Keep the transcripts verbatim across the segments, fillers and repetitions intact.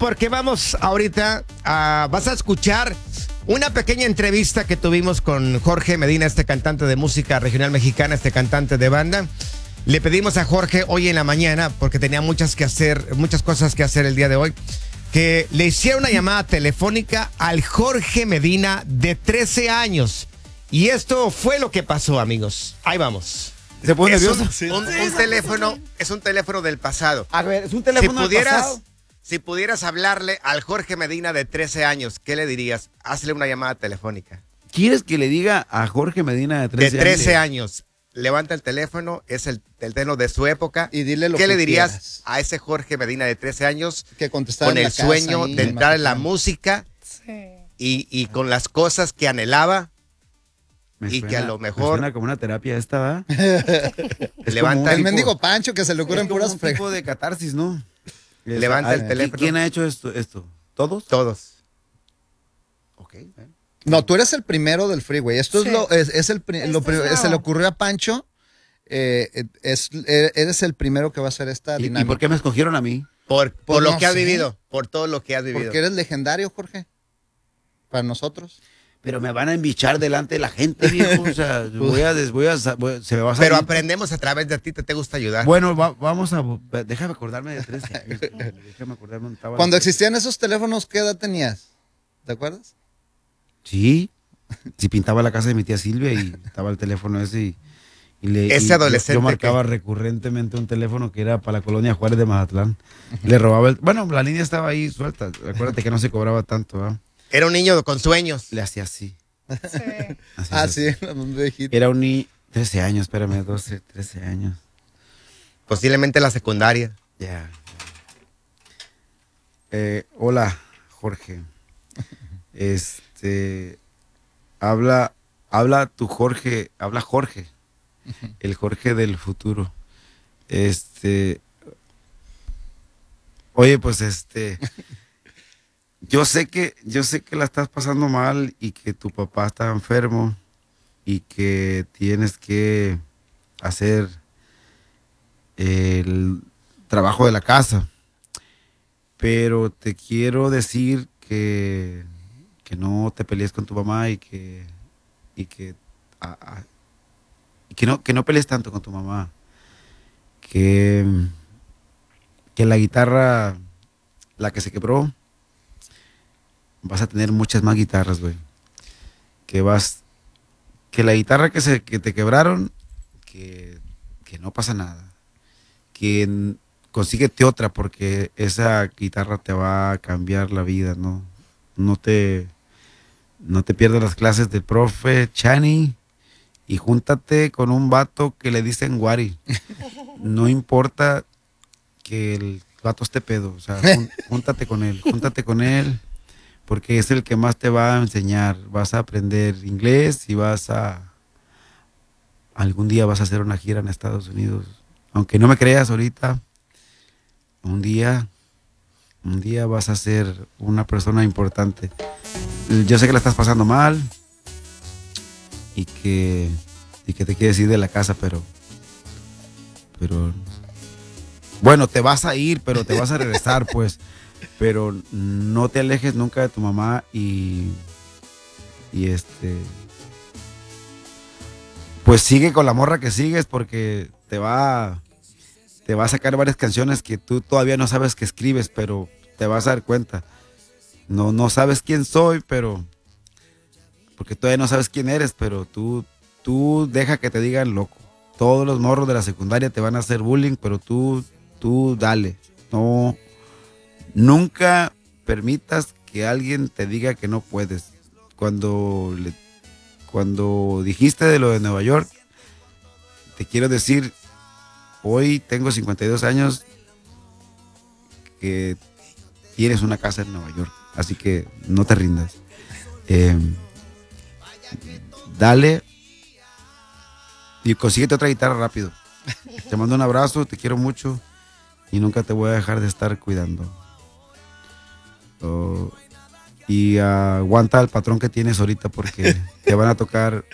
porque vamos ahorita a, vas a escuchar una pequeña entrevista que tuvimos con Jorge Medina, este cantante de música regional mexicana, este cantante de banda. Le pedimos a Jorge hoy en la mañana, porque tenía muchas que hacer, muchas cosas que hacer el día de hoy, que le hiciera una llamada telefónica al Jorge Medina de trece años. Y esto fue lo que pasó, amigos. Ahí vamos. ¿Se pone nervioso? Un, sí, un, sí, un sí, teléfono, sí. Es un teléfono del pasado. A ver, es un teléfono si pudieras, del pasado. Si pudieras hablarle al Jorge Medina de trece años, ¿qué le dirías? Hazle una llamada telefónica. ¿Quieres que le diga a Jorge Medina de trece años? De trece años. Levanta el teléfono, es el, el teléfono de su época. Y dile lo ¿Qué que le dirías quieras. A ese Jorge Medina de trece años? Que contestara con en el la sueño casa, ahí, de entrar en la Mazatlán. música Sí. y, y con las cosas que anhelaba. Me y suena, que a lo me mejor suena como una terapia esta, ¿va? levanta El tipo- mendigo Pancho que se le ocurren Es como puras un fregas. tipo de catarsis, ¿no? Levanta Ah, el teléfono. ¿Quién ha hecho esto? esto? ¿Todos? Todos. Ok. eh. No, tú eres el primero del freeway. Esto Sí. es lo, es, es el pri- Este lo es pri- nuevo. se le ocurrió a Pancho. eh, es, eh, eres el primero que va a hacer esta ¿Y, ¿Y dinámica. por qué me escogieron a mí? Por, por Pues lo no que has sé. vivido, por todo lo que has vivido. Porque eres legendario, Jorge. Para nosotros. Pero me van a embichar delante de la gente, viejo. O sea, voy a, des- voy a, sa- voy a- se me va a salir. Pero aprendemos a través de ti, te, te gusta ayudar. Bueno, va- vamos a, déjame acordarme de trece años. Déjame acordarme dónde estaba. Cuando existían esos teléfonos, ¿qué edad tenías? ¿Te acuerdas? Sí, sí pintaba la casa de mi tía Silvia y estaba el teléfono ese y, y le Ese y yo- adolescente yo marcaba que- recurrentemente un teléfono que era para la colonia Juárez de Mazatlán. Le robaba el, bueno, la línea estaba ahí suelta. Acuérdate que no se cobraba tanto, ¿verdad? Era un niño con sueños. Le hacía así. Sí. así Ah, se sí, hacía. un viejito. Era un ni trece años, espérame, doce, trece años. Posiblemente la secundaria. Ya. ya. Eh, hola, Jorge. Este habla habla tu Jorge, habla Jorge. El Jorge del futuro. Este Oye, pues este yo sé que yo sé que la estás pasando mal y que tu papá está enfermo y que tienes que hacer el trabajo de la casa. Pero te quiero decir que, que no te pelees con tu mamá y que y que, a- a- y que no que no pelees tanto con tu mamá. Que, que la guitarra, la que se quebró, vas a tener muchas más guitarras, güey. Que vas, que la guitarra que se que te quebraron, que, que no pasa nada. Que n- consíguete otra porque esa guitarra te va a cambiar la vida, ¿no? No te, no te pierdas las clases del profe Chani y júntate con un vato que le dicen Wari. No importa que el vato esté pedo, o sea, jún- júntate con él, júntate con él porque es el que más te va a enseñar. Vas a aprender inglés y vas a, algún día vas a hacer una gira en Estados Unidos. Aunque no me creas ahorita, un día, un día vas a ser una persona importante. Yo sé que la estás pasando mal y que, y que te quieres ir de la casa, pero, pero, bueno, te vas a ir, pero te vas a regresar, pues. Pero no te alejes nunca de tu mamá y, y este, pues sigue con la morra que sigues porque te va, te va a sacar varias canciones que tú todavía no sabes que escribes, pero te vas a dar cuenta. No, no sabes quién soy, pero, porque todavía no sabes quién eres, pero tú, tú deja que te digan loco. Todos los morros de la secundaria te van a hacer bullying, pero tú, tú dale. No, nunca permitas que alguien te diga que no puedes. Cuando, le- cuando dijiste de lo de Nueva York, te quiero decir, hoy tengo cincuenta y dos años, que tienes una casa en Nueva York, así que no te rindas. Eh, dale y consíguete otra guitarra rápido. Te mando un abrazo, te quiero mucho y nunca te voy a dejar de estar cuidando. Oh, y aguanta al patrón que tienes ahorita porque te van a tocar.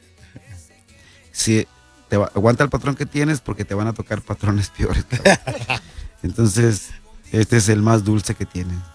Sí, te va- aguanta el patrón que tienes porque te van a tocar patrones peores, cabrón. Entonces, este es el más dulce que tiene.